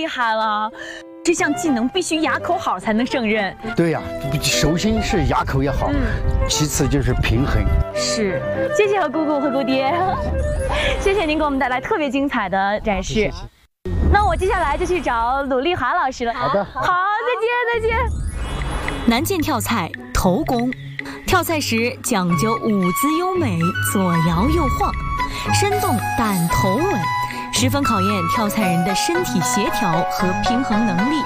害了。这项技能必须哑口好才能胜任。 对呀，首先是哑口也好，其次就是平衡。 是，谢谢何姑姑、何姑爹，谢谢您给我们带来特别精彩的展示。谢谢。那我接下来就去找鲁丽华老师了。 好的， 好，再见。 南涧跳菜头功，跳菜时讲究舞姿优美，左摇右晃，身动但头稳，十分考验跳菜人的身体协调和平衡能力。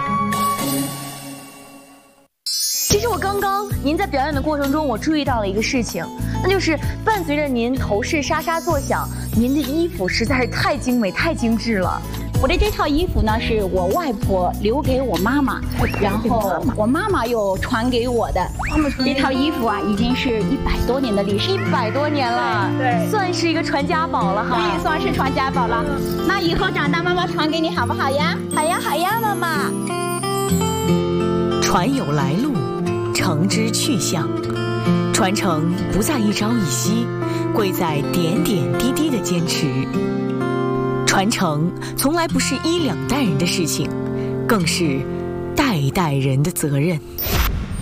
其实刚刚您在表演的过程中，我注意到了一个事情，那就是伴随着您头饰沙沙作响，您的衣服实在是太精美、太精致了。 我的这套衣服呢，是我外婆留给我妈妈，然后我妈妈又传给我的。这套衣服啊，已经是100多年的历史 ，100多年了，对，算是一个传家宝了哈。 可以算是传家宝了。那以后长大，妈妈传给你好不好呀？ 好呀，好呀，妈妈。 传有来路，承之去向，传承不在一朝一夕，贵在点点滴滴的坚持。传承从来不是1、2代人的事情，更是代代人的责任。